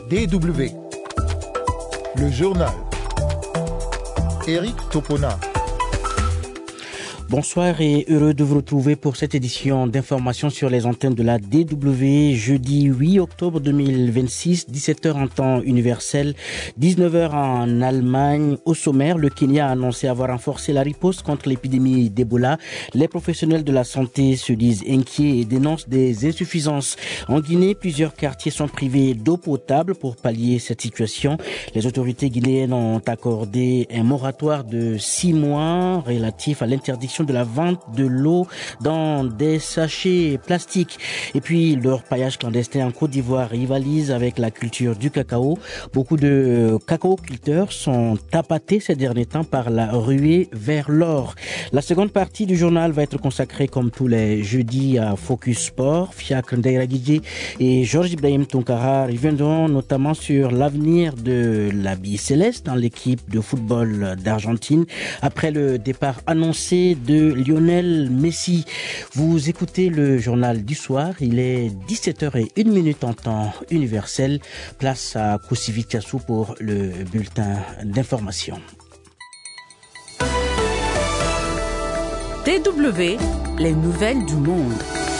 DW. Le journal. Éric Topona. Bonsoir et heureux de vous retrouver pour cette édition d'information sur les antennes de la DW, jeudi 8 octobre 2026, 17h en temps universel, 19h en Allemagne. Au sommaire, le Kenya a annoncé avoir renforcé la riposte contre l'épidémie d'Ebola. Les professionnels de la santé se disent inquiets et dénoncent des insuffisances. En Guinée, plusieurs quartiers sont privés d'eau potable pour pallier cette situation. Les autorités guinéennes ont accordé un moratoire de 6 mois relatif à l'interdiction de la vente de l'eau dans des sachets plastiques. Et puis, le repaillage clandestin en Côte d'Ivoire rivalise avec la culture du cacao. Beaucoup de cacaoculteurs sont tapatés ces derniers temps par la ruée vers l'or. La seconde partie du journal va être consacrée, comme tous les jeudis, à Focus Sport. Fiacre Ndairagidji et Georges Ibrahim Tonkara reviendront notamment sur l'avenir de la bille céleste dans l'équipe de football d'Argentine après le départ annoncé de Lionel Messi. Vous écoutez le journal du soir, il est 17h01 en temps universel. Place à Kousivi Tiassou pour le bulletin d'information. DW, les nouvelles du monde.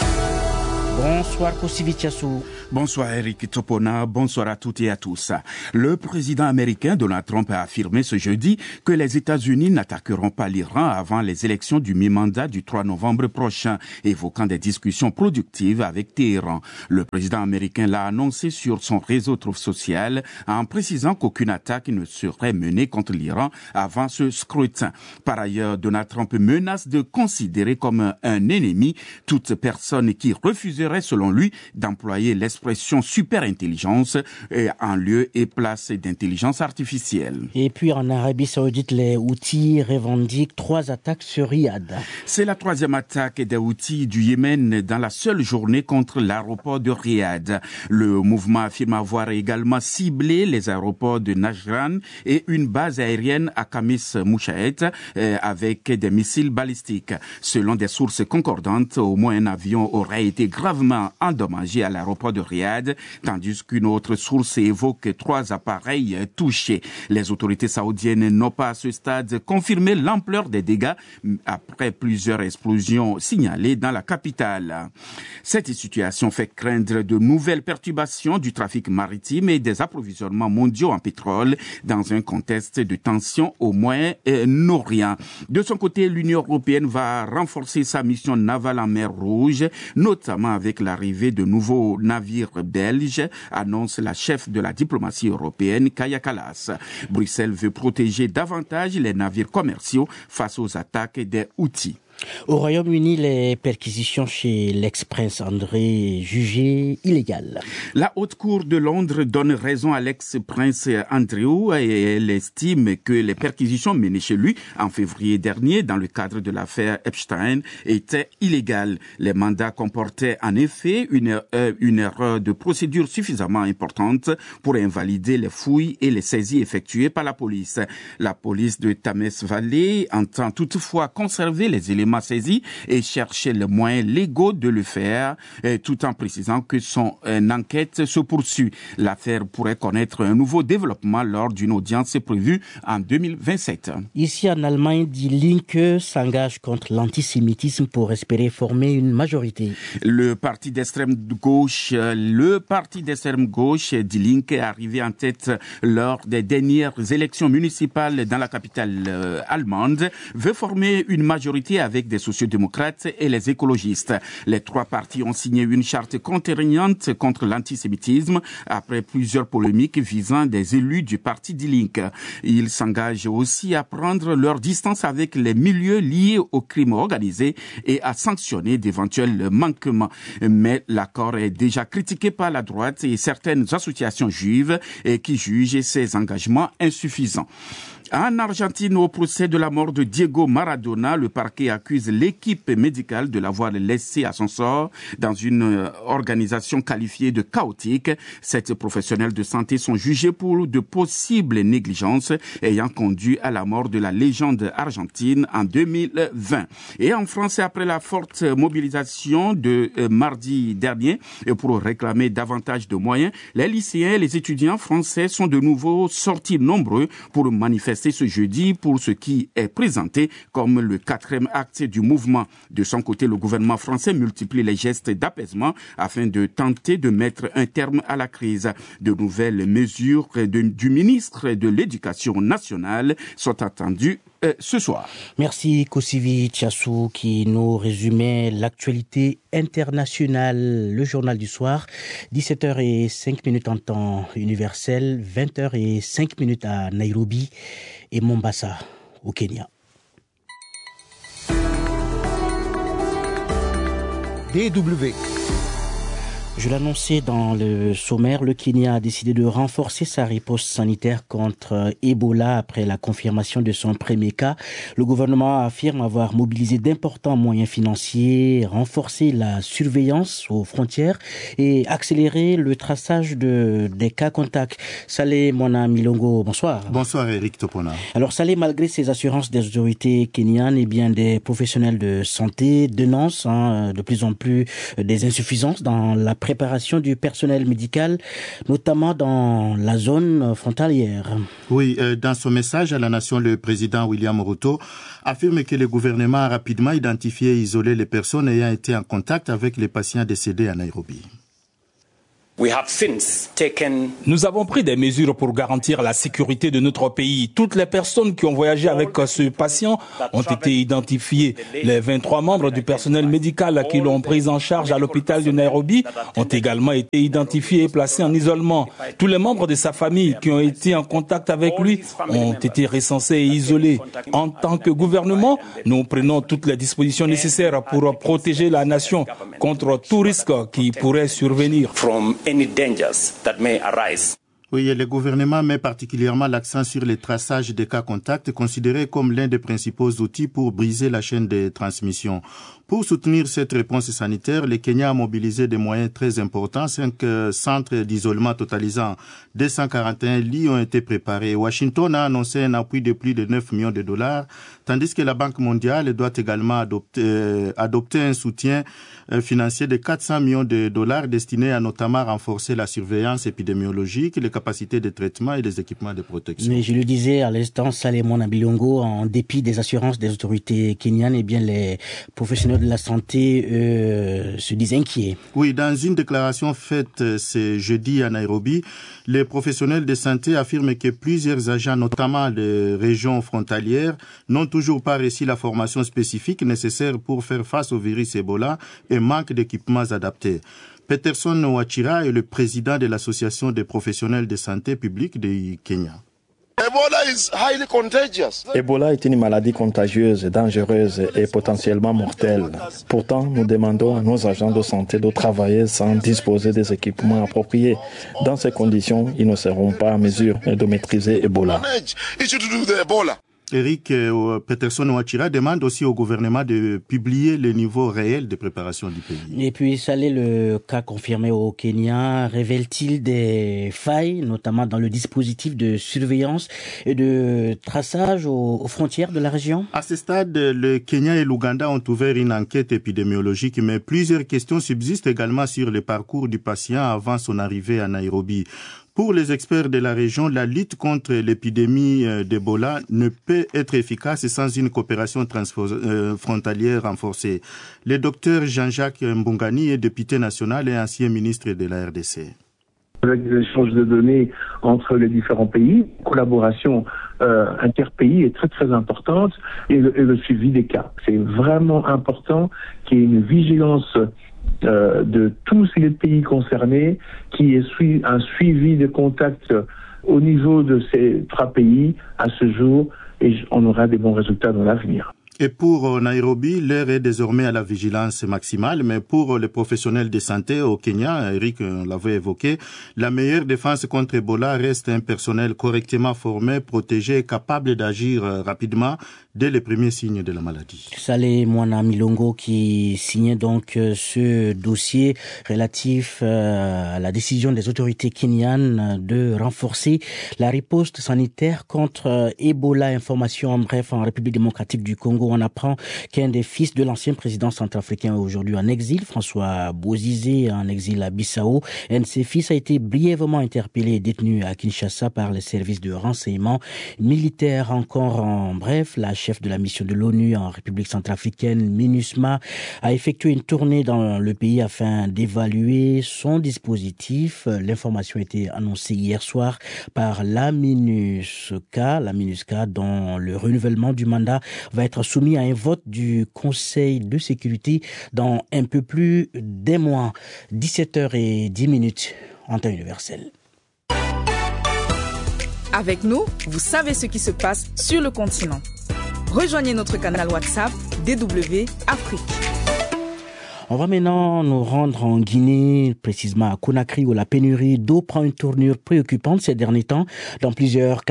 Bonsoir Kousivi Tiassou. Bonsoir Eric Topona, bonsoir à toutes et à tous. Le président américain Donald Trump a affirmé ce jeudi que les États-Unis n'attaqueront pas l'Iran avant les élections du mi-mandat du 3 novembre prochain, évoquant des discussions productives avec Téhéran. Le président américain l'a annoncé sur son réseau social en précisant qu'aucune attaque ne serait menée contre l'Iran avant ce scrutin. Par ailleurs, Donald Trump menace de considérer comme un ennemi toute personne qui refuserait, selon lui, d'employer l'expression super-intelligence en lieu et place d'intelligence artificielle. Et puis en Arabie Saoudite, les Houthis revendiquent 3 attaques sur Riyad. C'est la 3e attaque des Houthis du Yémen dans la seule journée contre l'aéroport de Riyad. Le mouvement affirme avoir également ciblé les aéroports de Najran et une base aérienne à Khamis Mouchahed avec des missiles balistiques. Selon des sources concordantes, au moins un avion aurait été gravement endommagé à l'aéroport de Riyad, tandis qu'une autre source évoque 3 appareils touchés. Les autorités saoudiennes n'ont pas à ce stade confirmé l'ampleur des dégâts après plusieurs explosions signalées dans la capitale. Cette situation fait craindre de nouvelles perturbations du trafic maritime et des approvisionnements mondiaux en pétrole dans un contexte de tension au Moyen-Orient. De son côté, l'Union européenne va renforcer sa mission navale en mer Rouge, notamment avec l'arrivée de nouveaux navires belges, annonce la chef de la diplomatie européenne, Kaja Kallas. Bruxelles veut protéger davantage les navires commerciaux face aux attaques des Houthis. Au Royaume-Uni, les perquisitions chez l'ex-prince André jugées illégales. La Haute Cour de Londres donne raison à l'ex-prince Andrew et elle estime que les perquisitions menées chez lui en février dernier dans le cadre de l'affaire Epstein étaient illégales. Les mandats comportaient en effet une erreur de procédure suffisamment importante pour invalider les fouilles et les saisies effectuées par la police. La police de Thames Valley entend toutefois conserver les éléments saisis et chercher les moyens légaux de le faire, tout en précisant que son enquête se poursuit. L'affaire pourrait connaître un nouveau développement lors d'une audience prévue en 2027. Ici en Allemagne, Die Linke s'engage contre l'antisémitisme pour espérer former une majorité. Le parti d'extrême gauche Die Linke, est arrivé en tête lors des dernières élections municipales dans la capitale allemande, veut former une majorité avec des sociodémocrates et les écologistes. Les 3 partis ont signé une charte contraignante contre l'antisémitisme après plusieurs polémiques visant des élus du parti Die Linke. Ils s'engagent aussi à prendre leur distance avec les milieux liés au crime organisé et à sanctionner d'éventuels manquements. Mais l'accord est déjà critiqué par la droite et certaines associations juives qui jugent ces engagements insuffisants. En Argentine, au procès de la mort de Diego Maradona, le parquet accuse l'équipe médicale de l'avoir laissé à son sort dans une organisation qualifiée de chaotique. 7 professionnels de santé sont jugés pour de possibles négligences ayant conduit à la mort de la légende argentine en 2020. Et en France, après la forte mobilisation de mardi dernier pour réclamer davantage de moyens, les lycéens et les étudiants français sont de nouveau sortis nombreux pour manifester ce jeudi pour ce qui est présenté comme le 4e acte du mouvement. De son côté, le gouvernement français multiplie les gestes d'apaisement afin de tenter de mettre un terme à la crise. De nouvelles mesures du ministre de l'Éducation nationale sont attendues ce soir. Merci Kosivi Tchassou qui nous résumait l'actualité internationale, le journal du soir, 17h05 en temps universel, 20h05 à Nairobi et Mombasa au Kenya. DW. Je l'annonçais dans le sommaire, le Kenya a décidé de renforcer sa riposte sanitaire contre Ebola après la confirmation de son premier cas. Le gouvernement affirme avoir mobilisé d'importants moyens financiers, renforcé la surveillance aux frontières et accéléré le traçage des cas contacts. Saleh Mona Milongo, bonsoir. Bonsoir Eric Topona. Alors Saleh, malgré ces assurances des autorités kenyanes, eh bien des professionnels de santé dénoncent de plus en plus des insuffisances dans la préparation du personnel médical, notamment dans la zone frontalière. Oui, dans son message à la nation, le président William Ruto affirme que le gouvernement a rapidement identifié et isolé les personnes ayant été en contact avec les patients décédés à Nairobi. Nous avons pris des mesures pour garantir la sécurité de notre pays. Toutes les personnes qui ont voyagé avec ce patient ont été identifiées. Les 23 membres du personnel médical qui l'ont pris en charge à l'hôpital de Nairobi ont également été identifiés et placés en isolement. Tous les membres de sa famille qui ont été en contact avec lui ont été recensés et isolés. En tant que gouvernement, nous prenons toutes les dispositions nécessaires pour protéger la nation contre tout risque qui pourrait survenir. Oui, et le gouvernement met particulièrement l'accent sur le traçage des cas contacts, considéré comme l'un des principaux outils pour briser la chaîne de transmission. Pour soutenir cette réponse sanitaire, le Kenya a mobilisé des moyens très importants. 5 centres d'isolement totalisant 241 lits ont été préparés. Washington a annoncé un appui de plus de 9 millions de dollars, tandis que la Banque mondiale doit également adopter un soutien financier de 400 millions de dollars destiné à notamment renforcer la surveillance épidémiologique, les capacités de traitement et les équipements de protection. Mais je le disais à l'instant, Saleh Mona Milongo, en dépit des assurances des autorités kenyanes, eh bien les professionnels de la santé se disent inquiets. Oui, dans une déclaration faite ce jeudi à Nairobi, les professionnels de santé affirment que plusieurs agents, notamment les régions frontalières, n'ont toujours pas reçu la formation spécifique nécessaire pour faire face au virus Ebola et manquent d'équipements adaptés. Peterson Wachira est le président de l'association des professionnels de santé publique du Kenya. Ebola est une maladie contagieuse, dangereuse et potentiellement mortelle. Pourtant, nous demandons à nos agents de santé de travailler sans disposer des équipements appropriés. Dans ces conditions, ils ne seront pas en mesure de maîtriser Ebola. Eric Peterson Wachira demande aussi au gouvernement de publier le niveau réel de préparation du pays. Et puis, Saleh, le cas confirmé au Kenya révèle-t-il des failles, notamment dans le dispositif de surveillance et de traçage aux frontières de la région? À ce stade, le Kenya et l'Ouganda ont ouvert une enquête épidémiologique, mais plusieurs questions subsistent également sur le parcours du patient avant son arrivée à Nairobi. Pour les experts de la région, la lutte contre l'épidémie d'Ebola ne peut être efficace sans une coopération transfrontalière renforcée. Le docteur Jean-Jacques Mbungani est député national et ancien ministre de la RDC. Les échanges de données entre les différents pays, collaboration interpays est très très importante et le suivi des cas. C'est vraiment important qu'il y ait une vigilance de tous les pays concernés, qui est un suivi de contacts au niveau de ces 3 pays à ce jour, et on aura des bons résultats dans l'avenir. Et pour Nairobi, l'heure est désormais à la vigilance maximale, mais pour les professionnels de santé au Kenya, Eric l'avait évoqué, la meilleure défense contre Ebola reste un personnel correctement formé, protégé et capable d'agir rapidement dès les premiers signes de la maladie. Saleh Mwana Milongo qui signait donc ce dossier relatif à la décision des autorités kenyanes de renforcer la riposte sanitaire contre Ebola. Information en bref, en République démocratique du Congo, on apprend qu'un des fils de l'ancien président centrafricain est aujourd'hui en exil, François Bozizé, en exil à Bissau. Un de ses fils a été brièvement interpellé et détenu à Kinshasa par les services de renseignement militaire. Encore en bref, la chef de la mission de l'ONU en République centrafricaine, MINUSMA, a effectué une tournée dans le pays afin d'évaluer son dispositif. L'information a été annoncée hier soir par la MINUSCA, dont le renouvellement du mandat va être soumis à un vote du Conseil de sécurité dans un peu plus d'un mois. 17h10 en temps universel. Avec nous, vous savez ce qui se passe sur le continent. Rejoignez notre canal WhatsApp DW Afrique. On va maintenant nous rendre en Guinée, précisément à Conakry, où la pénurie d'eau prend une tournure préoccupante ces derniers temps. Dans plusieurs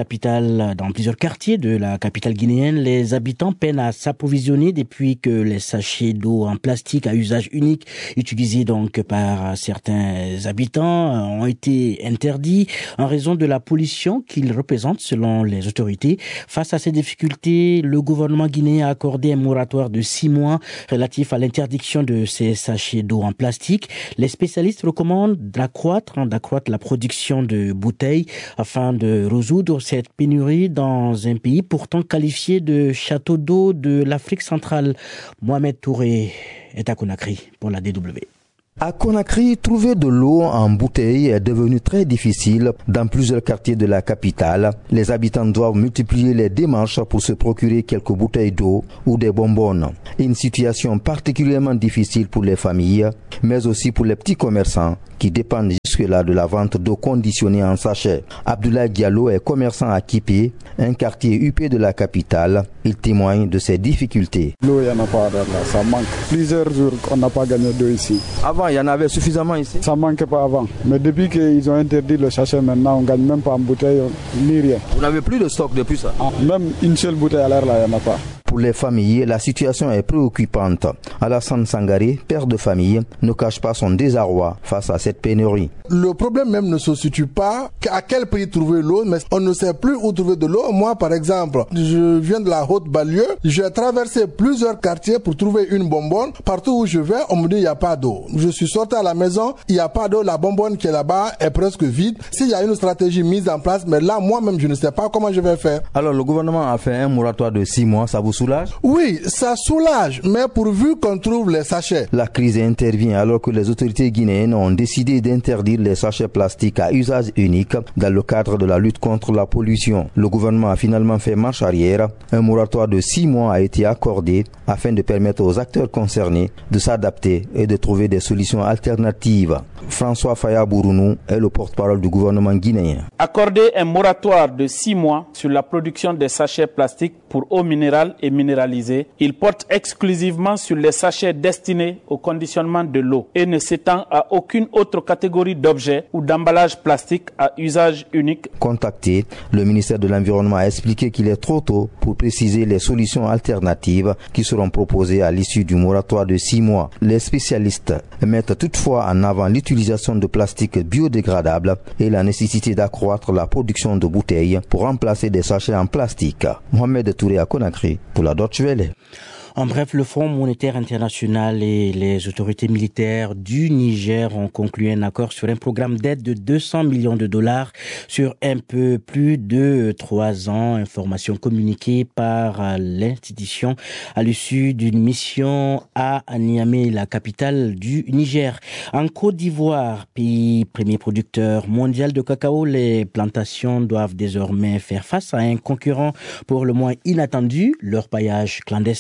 quartiers de la capitale guinéenne, les habitants peinent à s'approvisionner depuis que les sachets d'eau en plastique à usage unique, utilisés donc par certains habitants, ont été interdits en raison de la pollution qu'ils représentent selon les autorités. Face à ces difficultés, le gouvernement guinéen a accordé un moratoire de 6 mois relatif à l'interdiction de ces sachets d'eau en plastique. Les spécialistes recommandent d'accroître la production de bouteilles afin de résoudre cette pénurie dans un pays pourtant qualifié de château d'eau de l'Afrique centrale. Mohamed Touré est à Conakry pour la DW. À Conakry, trouver de l'eau en bouteille est devenu très difficile dans plusieurs quartiers de la capitale. Les habitants doivent multiplier les démarches pour se procurer quelques bouteilles d'eau ou des bonbonnes. Une situation particulièrement difficile pour les familles, mais aussi pour les petits commerçants qui dépendent jusque-là de la vente d'eau conditionnée en sachet. Abdoulaye Diallo est commerçant à Kipé, un quartier huppé de la capitale. Il témoigne de ses difficultés. L'eau, il n'y en a pas là, ça manque. Plusieurs jours qu'on n'a pas gagné d'eau ici. Avant, il y en avait suffisamment ici? Ça ne manquait pas avant. Mais depuis qu'ils ont interdit le sachet, maintenant, on ne gagne même pas en bouteille, ni rien. Vous n'avez plus de stock depuis ça? Même une seule bouteille à l'air, là, il n'y en a pas. Pour les familles, la situation est préoccupante. Alassane Sangaré, père de famille, ne cache pas son désarroi face à cette pénurie. Le problème même ne se situe pas à quel pays trouver l'eau, mais on ne sait plus où trouver de l'eau. Moi, par exemple, je viens de la Haute-Banlieue, j'ai traversé plusieurs quartiers pour trouver une bonbonne. Partout où je vais, on me dit il n'y a pas d'eau. Je suis sorti à la maison, il n'y a pas d'eau, la bonbonne qui est là-bas est presque vide. S'il y a une stratégie mise en place, mais là, moi-même, je ne sais pas comment je vais faire. Alors, le gouvernement a fait un moratoire de 6 mois, ça vous soulage? Oui, ça soulage, mais pourvu qu'on trouve les sachets. La crise intervient alors que les autorités guinéennes ont décidé d'interdire les sachets plastiques à usage unique dans le cadre de la lutte contre la pollution. Le gouvernement a finalement fait marche arrière. Un moratoire de 6 mois a été accordé afin de permettre aux acteurs concernés de s'adapter et de trouver des solutions alternatives. François Faya Bourounou est le porte-parole du gouvernement guinéen. Accorder un moratoire de 6 mois sur la production des sachets plastiques pour eau minérale et minéralisée, il porte exclusivement sur les sachets destinés au conditionnement de l'eau et ne s'étend à aucune autre catégorie d'objets ou d'emballage plastique à usage unique. Contacté, le ministère de l'Environnement a expliqué qu'il est trop tôt pour préciser les solutions alternatives qui seront proposées à l'issue du moratoire de 6 mois. Les spécialistes mettent toutefois en avant l'utilisation de plastique biodégradable et la nécessité d'accroître la production de bouteilles pour remplacer des sachets en plastique. Mohamed Touré à Conakry pour la Deutsche Welle. En bref, le Fonds monétaire international et les autorités militaires du Niger ont conclu un accord sur un programme d'aide de 200 millions de dollars sur un peu plus de 3 ans. Information communiquée par l'institution à l'issue d'une mission à Niamey, la capitale du Niger. En Côte d'Ivoire, pays premier producteur mondial de cacao, les plantations doivent désormais faire face à un concurrent pour le moins inattendu, l'orpaillage clandestin.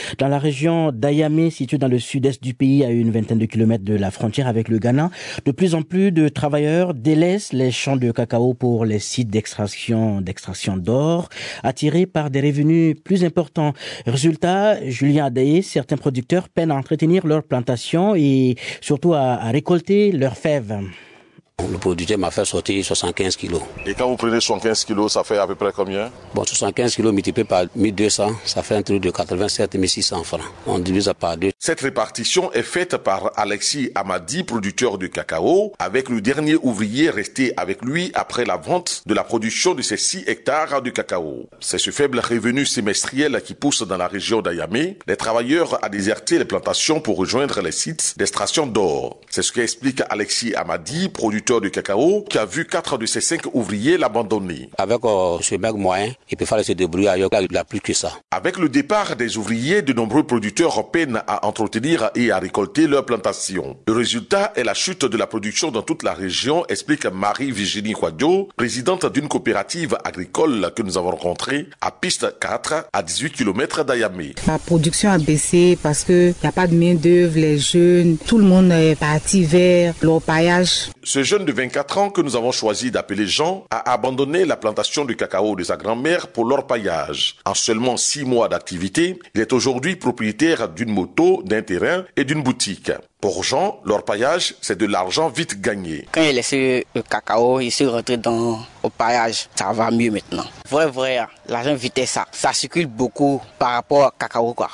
dans la région d'Ayamé, située dans le sud-est du pays, à une vingtaine de kilomètres de la frontière avec le Ghana. De plus en plus de travailleurs délaissent les champs de cacao pour les sites d'extraction d'or, attirés par des revenus plus importants. Résultat, Julien Adaye, certains producteurs peinent à entretenir leurs plantations et surtout à récolter leurs fèves. Le producteur m'a fait sortir 75 kilos. Et quand vous prenez 75 kilos, ça fait à peu près combien? 75 kilos multiplié par 1200, ça fait un truc de 87 600 francs. On divise par 2. Cette répartition est faite par Alexis Amadi, producteur de cacao, avec le dernier ouvrier resté avec lui après la vente de la production de ces 6 hectares de cacao. C'est ce faible revenu semestriel qui pousse dans la région d'Ayamé les travailleurs à déserter les plantations pour rejoindre les sites d'extraction d'or. C'est ce qu'explique Alexis Amadi, producteur de cacao, qui a vu 4 de ses 5 ouvriers l'abandonner. Avec ce mec moyen, il peut faire se débrouiller ailleurs, il n'a plus que ça. Avec le départ des ouvriers, de nombreux producteurs peinent à entretenir et à récolter leurs plantations. Le résultat est la chute de la production dans toute la région, explique Marie-Virginie Kwadjo, présidente d'une coopérative agricole que nous avons rencontrée à Piste 4, à 18 km d'Ayamé. La production a baissé parce qu'il n'y a pas de main-d'œuvre, les jeunes, tout le monde est parti vers l'orpaillage. Ce jeune de 24 ans que nous avons choisi d'appeler Jean a abandonné la plantation de cacao de sa grand-mère pour l'orpaillage. En seulement 6 mois d'activité, il est aujourd'hui propriétaire d'une moto, d'un terrain et d'une boutique. Pour Jean, l'orpaillage, c'est de l'argent vite gagné. Quand il a laissé le cacao, il s'est rentré dans l'orpaillage. Ça va mieux maintenant. Vrai, l'argent vite ça. Ça circule beaucoup par rapport au cacao, quoi.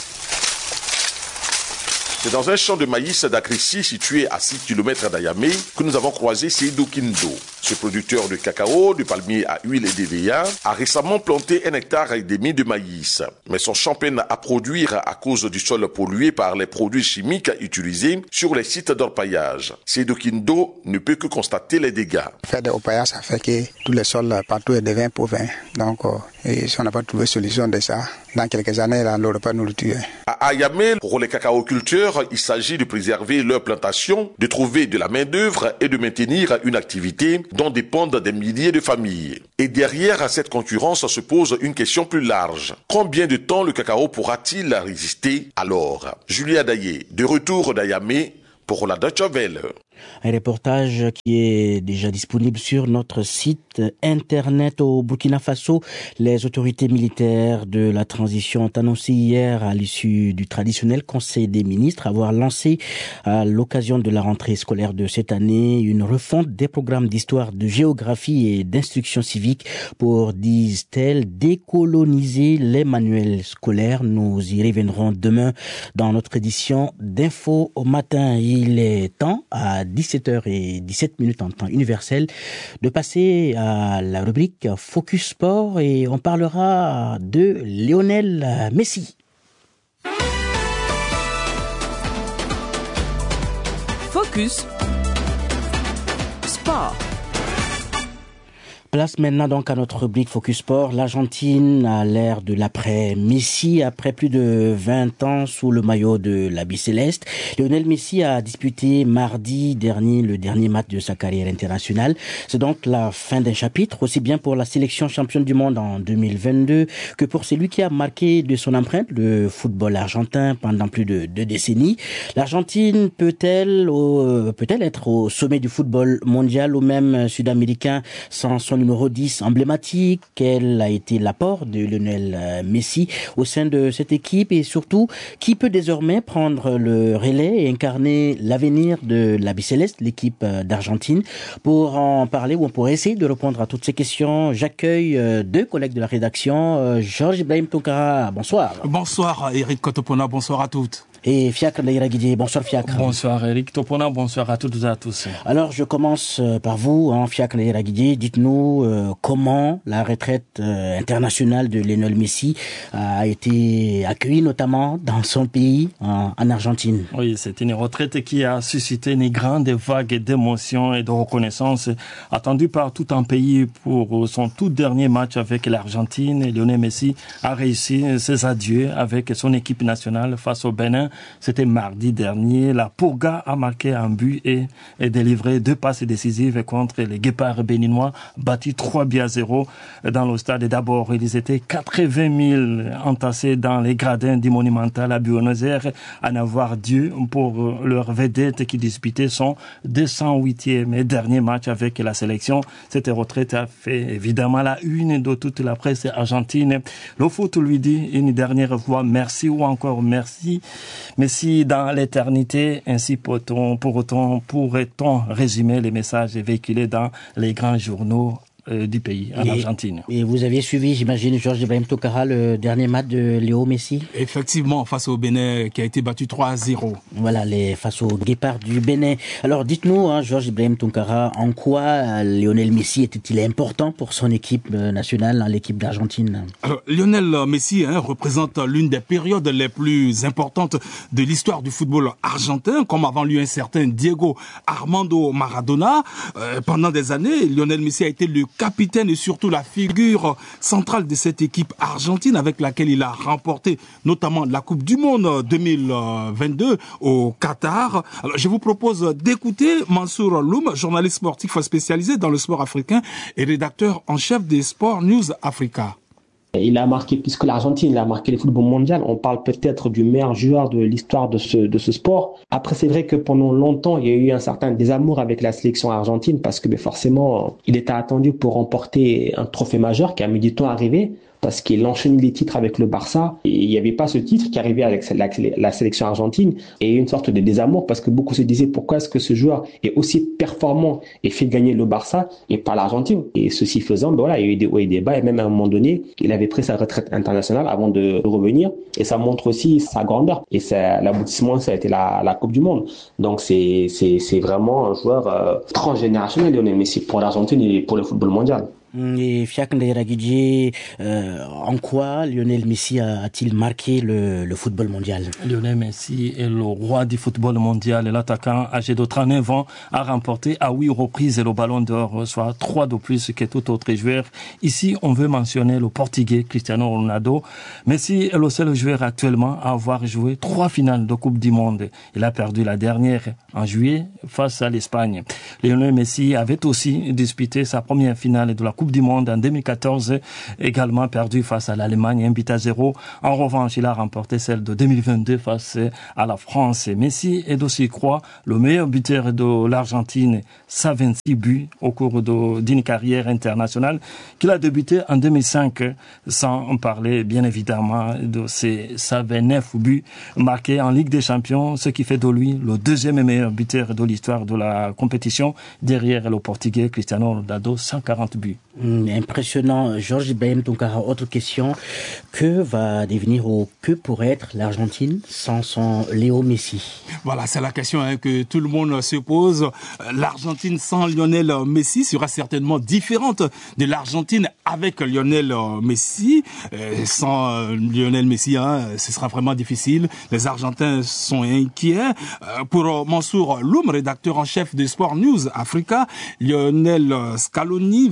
C'est dans un champ de maïs d'Akrissi situé à 6 km d'Ayamé que nous avons croisé Seydou Kindo. Ce producteur de cacao, de palmiers à huile et d'EVA a récemment planté 1,5 hectare de maïs. Mais son champ peine à produire à cause du sol pollué par les produits chimiques utilisés sur les sites d'orpaillage. Seydou Kindo ne peut que constater les dégâts. Faire des orpaillages, ça fait que tous les sols partout deviennent pauvres. Donc, si on n'a pas trouvé solution de ça, dans quelques années, on n'aurait pas nous tuer. À Ayamé, pour les cacaoculteurs, il s'agit de préserver leurs plantations, de trouver de la main-d'œuvre et de maintenir une activité dont dépendent des milliers de familles. Et derrière cette concurrence se pose une question plus large. Combien de temps le cacao pourra-t-il résister alors? Julien Adaye, de retour d'Ayamé pour la Deutsche Welle. Un reportage qui est déjà disponible sur notre site internet. Au Burkina Faso, les autorités militaires de la transition ont annoncé hier, à l'issue du traditionnel Conseil des ministres, avoir lancé à l'occasion de la rentrée scolaire de cette année une refonte des programmes d'histoire, de géographie et d'instruction civique pour, disent-elles, décoloniser les manuels scolaires. Nous y reviendrons demain dans notre édition d'Info au matin. Il est temps à 17h17 en temps universel de passer à la rubrique Focus Sport et on parlera de Lionel Messi. Focus Sport. Place maintenant donc à notre rubrique Focus Sport. L'Argentine à l'ère de l'après-Messi, après plus de 20 ans sous le maillot de l'habit céleste. Lionel Messi a disputé mardi dernier le dernier match de sa carrière internationale. C'est donc la fin d'un chapitre, aussi bien pour la sélection championne du monde en 2022 que pour celui qui a marqué de son empreinte le football argentin pendant plus de 2 décennies. L'Argentine peut-elle être au sommet du football mondial ou même sud-américain sans son numéro 10 emblématique? Quel a été l'apport de Lionel Messi au sein de cette équipe et surtout, qui peut désormais prendre le relais et incarner l'avenir de l'Habit Céleste, l'équipe d'Argentine? Pour en parler ou pour essayer de répondre à toutes ces questions, j'accueille 2 collègues de la rédaction. Georges Ibrahim Tonkara, bonsoir. Bonsoir Eric Kotopona, bonsoir à toutes. Et Fiacre Ndaïra Guidé, bonsoir Fiacre. Bonsoir Eric Topona, bonsoir à toutes et à tous. Alors je commence par vous, Fiacre Ndaïra Guidé. Dites-nous comment la retraite internationale de Lionel Messi a été accueillie, notamment dans son pays, en Argentine. Oui, c'est une retraite qui a suscité une grande vague d'émotions et de reconnaissance attendue par tout un pays pour son tout dernier match avec l'Argentine. Lionel Messi a réussi ses adieux avec son équipe nationale face au Bénin C'était mardi dernier. La Purga a marqué un but et délivré 2 passes décisives contre les Guépards béninois, battus 3-0 dans le stade. D'abord, ils étaient 80 000 entassés dans les gradins du Monumental à Buenos Aires, à n'avoir Dieu pour leur vedette qui disputait son 208e et dernier match avec la sélection. Cette retraite a fait évidemment la une de toute la presse argentine. Le foot lui dit une dernière fois merci ou encore merci. Messi dans l'éternité, ainsi pourrait-on résumer les messages véhiculés dans les grands journaux du pays, en Argentine. Et vous aviez suivi, j'imagine, Georges Ibrahim Tounkara, le dernier match de Léo Messi? Effectivement, face au Bénin, qui a été battu 3-0. Voilà, face aux Guépards du Bénin. Alors, dites-nous, Georges Ibrahim Tounkara, en quoi Lionel Messi était-il important pour son équipe nationale, l'équipe d'Argentine? Alors, Lionel Messi représente l'une des périodes les plus importantes de l'histoire du football argentin, comme avant lui un certain Diego Armando Maradona. Pendant des années, Lionel Messi a été le capitaine et surtout la figure centrale de cette équipe argentine avec laquelle il a remporté notamment la Coupe du Monde 2022 au Qatar. Alors, je vous propose d'écouter Mansour Loum, journaliste sportif spécialisé dans le sport africain et rédacteur en chef des Sport News Africa. Il a marqué plus que l'Argentine, il a marqué le football mondial. On parle peut-être du meilleur joueur de l'histoire de ce sport. Après, c'est vrai que pendant longtemps, il y a eu un certain désamour avec la sélection argentine parce que forcément, il était attendu pour remporter un trophée majeur qui a mis du temps à arriver, parce qu'il enchaînait les titres avec le Barça et il n'y avait pas ce titre qui arrivait avec la sélection argentine, et une sorte de désamour parce que beaucoup se disaient pourquoi est-ce que ce joueur est aussi performant et fait gagner le Barça et pas l'Argentine. Et ceci faisant, il y a eu des hauts et des bas, et même à un moment donné, il avait pris sa retraite internationale avant de revenir, et ça montre aussi sa grandeur, et l'aboutissement, ça a été la Coupe du Monde. Donc c'est vraiment un joueur transgénérationnel, Lionel Messi, pour l'Argentine et pour le football mondial. Et Fiac Ndayiragidji, en quoi Lionel Messi a-t-il marqué le football mondial? Lionel Messi est le roi du football mondial. L'attaquant âgé de 39 ans a remporté à 8 reprises le Ballon d'Or, soit 3 de plus que tout autre joueur. Ici, on veut mentionner le Portugais Cristiano Ronaldo. Messi est le seul joueur actuellement à avoir joué 3 finales de Coupe du Monde. Il a perdu la dernière en juillet face à l'Espagne. Lionel Messi avait aussi disputé sa première finale de la Coupe du Monde en 2014, également perdu face à l'Allemagne 1-0. En revanche, il a remporté celle de 2022 face à la France. Messi est aussi, le meilleur buteur de l'Argentine, 126 buts au cours d'une carrière internationale qu'il a débuté en 2005, sans parler bien évidemment de ses 129 buts marqués en Ligue des Champions, ce qui fait de lui le deuxième meilleur buteur de l'histoire de la compétition, derrière le Portugais Cristiano Ronaldo, 140 buts. Impressionnant. Georges Ibrahim Tounkara, autre question. Que va devenir ou que pourrait être l'Argentine sans son Léo Messi? Voilà, c'est la question que tout le monde se pose. L'Argentine sans Lionel Messi sera certainement différente de l'Argentine avec Lionel Messi. Sans Lionel Messi, ce sera vraiment difficile. Les Argentins sont inquiets. Pour Mansour Loum, rédacteur en chef de Sport News Africa, Lionel Scaloni,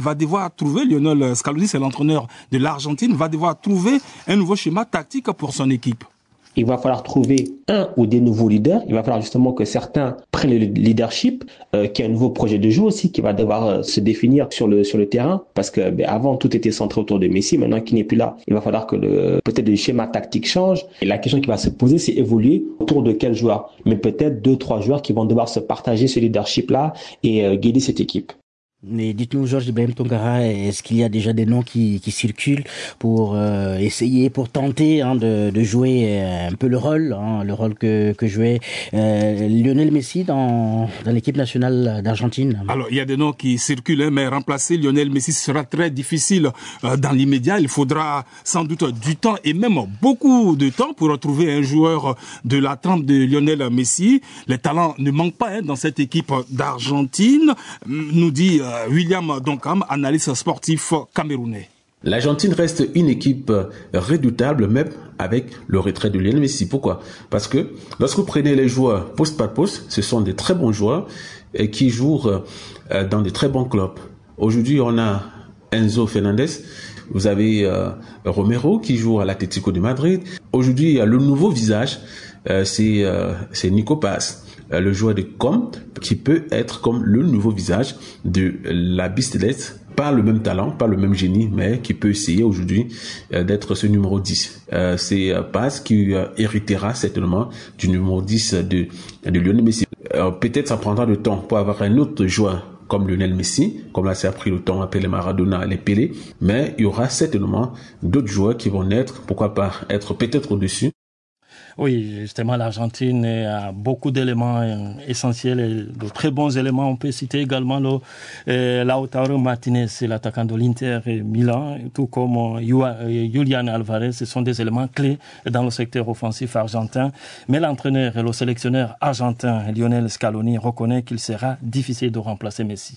c'est l'entraîneur de l'Argentine, va devoir trouver un nouveau schéma tactique pour son équipe. Il va falloir trouver un ou des nouveaux leaders. Il va falloir justement que certains prennent le leadership, qu'il y ait un nouveau projet de jeu aussi qui va devoir se définir sur le terrain, parce que avant tout était centré autour de Messi. Maintenant qu'il n'est plus là, il va falloir que peut-être le schéma tactique change. Et la question qui va se poser, c'est évoluer autour de quel joueur. Mais peut-être 2-3 joueurs qui vont devoir se partager ce leadership-là et guider cette équipe. Mais dites-nous, Georges Ibrahim Tounkara, est-ce qu'il y a déjà des noms qui circulent pour tenter de jouer un peu le rôle que jouait Lionel Messi dans l'équipe nationale d'Argentine? Alors, il y a des noms qui circulent, mais remplacer Lionel Messi sera très difficile dans l'immédiat. Il faudra sans doute du temps et même beaucoup de temps pour retrouver un joueur de la trempe de Lionel Messi. Les talents ne manquent pas dans cette équipe d'Argentine, nous dit William Donkam, analyste sportif camerounais. L'Argentine reste une équipe redoutable, même avec le retrait de Lionel Messi. Pourquoi? Parce que lorsque vous prenez les joueurs poste par poste, ce sont des très bons joueurs qui jouent dans des très bons clubs. Aujourd'hui, on a Enzo Fernandez, vous avez Romero qui joue à l'Atlético de Madrid. Aujourd'hui, il y a le nouveau visage c'est Nico Paz, le joueur de Com, qui peut être comme le nouveau visage de la Bistelette. Pas le même talent, pas le même génie, mais qui peut essayer aujourd'hui d'être ce numéro 10. C'est Paz qui héritera certainement du numéro 10 de Lionel Messi. Peut-être ça prendra du temps pour avoir un autre joueur comme Lionel Messi, comme là ça a pris le temps après les Maradona, les Pelé, mais il y aura certainement d'autres joueurs qui vont naître, pourquoi pas être peut-être au-dessus. Oui, justement, l'Argentine a beaucoup d'éléments essentiels, et de très bons éléments. On peut citer également Lautaro Martinez, l'attaquant de l'Inter Milan, tout comme Julian Alvarez. Ce sont des éléments clés dans le secteur offensif argentin. Mais l'entraîneur et le sélectionneur argentin Lionel Scaloni reconnaît qu'il sera difficile de remplacer Messi.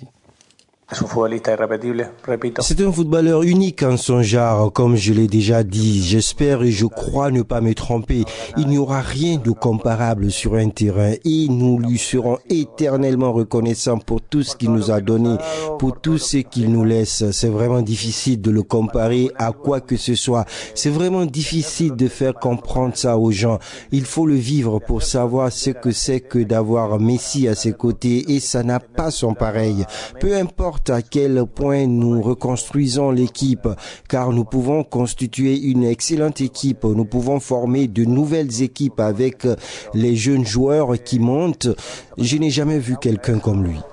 C'est un footballeur unique en son genre, comme je l'ai déjà dit. J'espère et je crois ne pas me tromper. Il n'y aura rien de comparable sur un terrain et nous lui serons éternellement reconnaissants pour tout ce qu'il nous a donné, pour tout ce qu'il nous laisse. C'est vraiment difficile de le comparer à quoi que ce soit. C'est vraiment difficile de faire comprendre ça aux gens. Il faut le vivre pour savoir ce que c'est que d'avoir Messi à ses côtés et ça n'a pas son pareil. Peu importe à quel point nous reconstruisons l'équipe, car nous pouvons constituer une excellente équipe, nous pouvons former de nouvelles équipes avec les jeunes joueurs qui montent. Je n'ai jamais vu quelqu'un comme lui.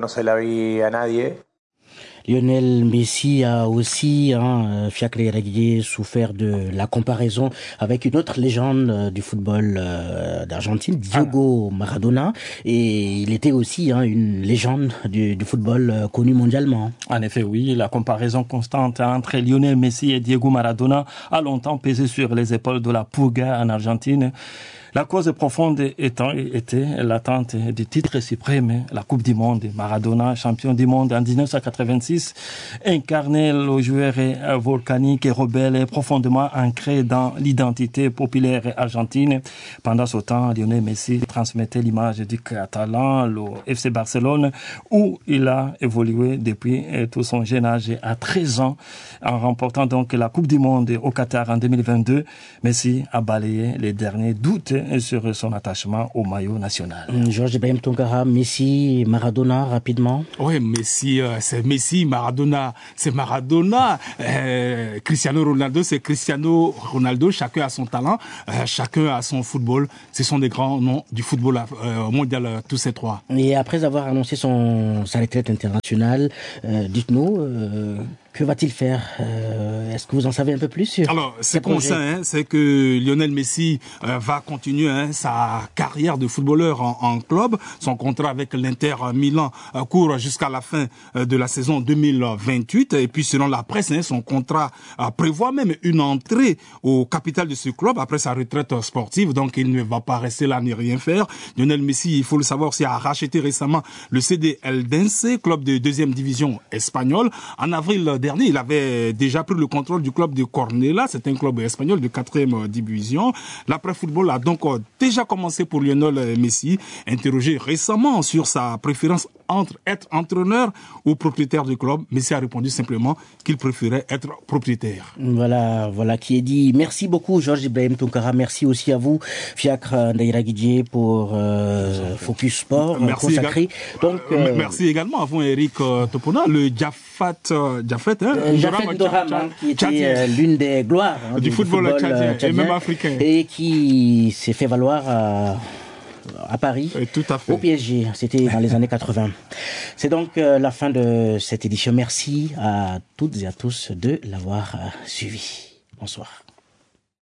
Lionel Messi a aussi, Fiacre Iraguié, souffert de la comparaison avec une autre légende du football d'Argentine, Diego Maradona, et il était aussi une légende du football connu mondialement. En effet, oui, la comparaison constante entre Lionel Messi et Diego Maradona a longtemps pesé sur les épaules de la Purga en Argentine. La cause profonde était l'attente du titre suprême, la Coupe du Monde. Maradona, champion du monde en 1986, incarnait le joueur volcanique et rebelle et profondément ancré dans l'identité populaire argentine. Pendant ce temps, Lionel Messi transmettait l'image du Catalan, le FC Barcelone, où il a évolué depuis tout son jeune âge à 13 ans, en remportant donc la Coupe du Monde au Qatar en 2022. Messi a balayé les derniers doutes sur son attachement au maillot national. Georges Ibrahim Tounkara, Messi, Maradona, rapidement. Oui, Messi, c'est Messi, Maradona, c'est Maradona. Cristiano Ronaldo, c'est Cristiano Ronaldo. Chacun a son talent, chacun a son football. Ce sont des grands noms du football mondial, tous ces trois. Et après avoir annoncé sa retraite internationale, dites-nous... que va-t-il faire? Est-ce que vous en savez un peu plus sur Alors, ce qu'on sait, c'est que Lionel Messi va continuer sa carrière de footballeur en club. Son contrat avec l'Inter Milan court jusqu'à la fin de la saison 2028. Et puis, selon la presse, son contrat prévoit même une entrée au capital de ce club après sa retraite sportive. Donc, il ne va pas rester là ni rien faire. Lionel Messi, il faut le savoir, a racheté récemment le CD Eldense, club de 2e division espagnole. En avril dernier, il avait déjà pris le contrôle du club de Cornellà. C'est un club espagnol de 4e division. L'après-football a donc déjà commencé pour Lionel Messi, interrogé récemment sur sa préférence entre être entraîneur ou propriétaire du club. Messi a répondu simplement qu'il préférait être propriétaire. Voilà qui est dit. Merci beaucoup, Georges Ibrahim Tounkara. Merci aussi à vous, Fiacre Iraguié, pour Focus Sport consacré. Donc, merci également à vous, Eric Topona, le Jafet Dorama, qui était l'une des gloires du football tchadien et même africain, et qui s'est fait valoir à Paris, tout à fait, au PSG. C'était dans les années 80. C'est donc la fin de cette édition. Merci à toutes et à tous de l'avoir suivi. Bonsoir.